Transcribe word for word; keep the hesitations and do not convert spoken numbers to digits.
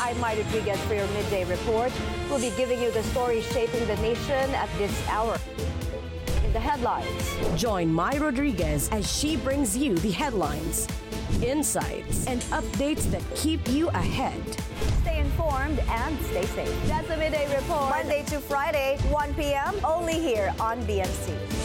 I'm Mai Rodriguez for your midday report. We'll be giving you the stories shaping the nation at this hour. In the headlines, join Mai Rodriguez as she brings you the headlines, insights, and updates that keep you ahead. stay informed and stay safe. That's the midday report. Monday to Friday, one p m only here on B N C.